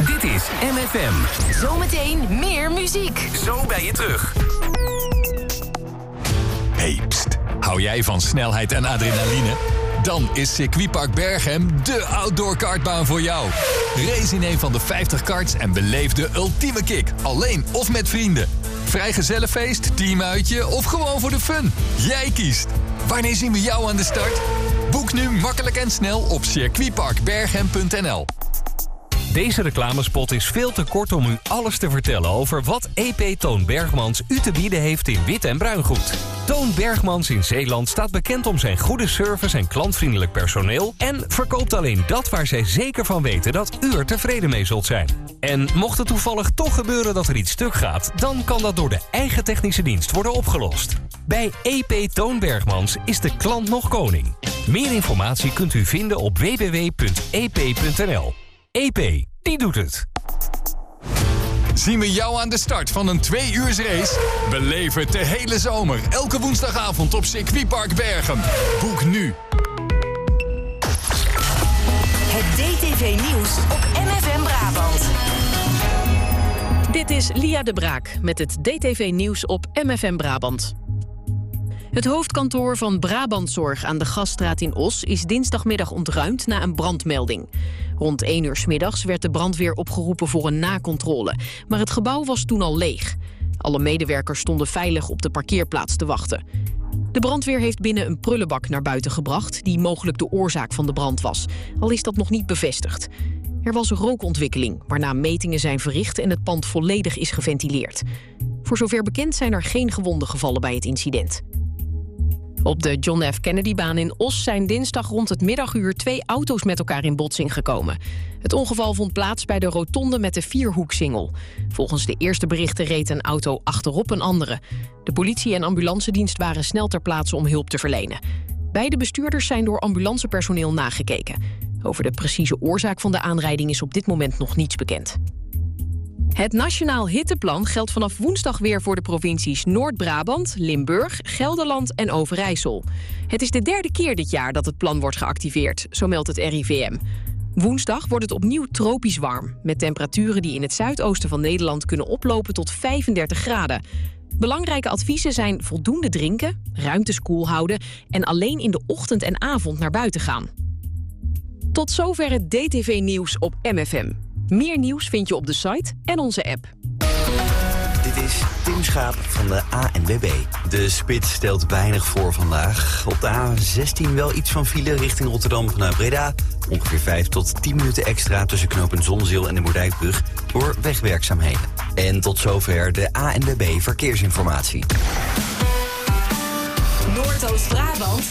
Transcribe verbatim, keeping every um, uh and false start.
Dit is M F M. Zometeen meer muziek. Zo ben je terug. Hey, pst. Hou jij van snelheid en adrenaline? Dan is Circuitpark Berghem de outdoor kartbaan voor jou. Race in een van de vijftig karts en beleef de ultieme kick. Alleen of met vrienden. Vrijgezellenfeest, teamuitje of gewoon voor de fun. Jij kiest. Wanneer zien we jou aan de start? Boek nu makkelijk en snel op circuitpark berghem punt n l. Deze reclamespot is veel te kort om u alles te vertellen over wat E P Toon Bergmans u te bieden heeft in wit en bruingoed. Toon Bergmans in Zeeland staat bekend om zijn goede service en klantvriendelijk personeel en verkoopt alleen dat waar zij zeker van weten dat u er tevreden mee zult zijn. En mocht het toevallig toch gebeuren dat er iets stuk gaat, dan kan dat door de eigen technische dienst worden opgelost. Bij E P Toon Bergmans is de klant nog koning. Meer informatie kunt u vinden op w w w punt e p punt n l. E P, die doet het. Zien we jou aan de start van een twee uurs race? Beleef het de hele zomer, elke woensdagavond op Circuitpark Berghem. Boek nu. Het D T V-nieuws op M F M Brabant. Dit is Lia de Braak met het D T V-nieuws op M F M Brabant. Het hoofdkantoor van Brabantzorg aan de Gasstraat in Os is dinsdagmiddag ontruimd na een brandmelding. Rond één uur 's middags werd de brandweer opgeroepen voor een nakontrole, maar het gebouw was toen al leeg. Alle medewerkers stonden veilig op de parkeerplaats te wachten. De brandweer heeft binnen een prullenbak naar buiten gebracht die mogelijk de oorzaak van de brand was, al is dat nog niet bevestigd. Er was een rookontwikkeling, waarna metingen zijn verricht en het pand volledig is geventileerd. Voor zover bekend zijn er geen gewonden gevallen bij het incident. Op de John F. Kennedy-baan in Os zijn dinsdag rond het middaguur twee auto's met elkaar in botsing gekomen. Het ongeval vond plaats bij de rotonde met de vierhoeksingel. Volgens de eerste berichten reed een auto achterop een andere. De politie en ambulancedienst waren snel ter plaatse om hulp te verlenen. Beide bestuurders zijn door ambulancepersoneel nagekeken. Over de precieze oorzaak van de aanrijding is op dit moment nog niets bekend. Het Nationaal Hitteplan geldt vanaf woensdag weer voor de provincies Noord-Brabant, Limburg, Gelderland en Overijssel. Het is de derde keer dit jaar dat het plan wordt geactiveerd, zo meldt het R I V M. Woensdag wordt het opnieuw tropisch warm, met temperaturen die in het zuidoosten van Nederland kunnen oplopen tot vijfendertig graden. Belangrijke adviezen zijn voldoende drinken, ruimtes koel houden en alleen in de ochtend en avond naar buiten gaan. Tot zover het D T V-nieuws op M F M. Meer nieuws vind je op de site en onze app. Dit is Tim Schaap van de A N W B. De spits stelt weinig voor vandaag. Op de A zestien wel iets van file richting Rotterdam vanuit Breda. Ongeveer vijf tot tien minuten extra tussen knooppunt Zonzeel en de Moerdijkbrug door wegwerkzaamheden. En tot zover de A N W B Verkeersinformatie. Noordoost-Brabant,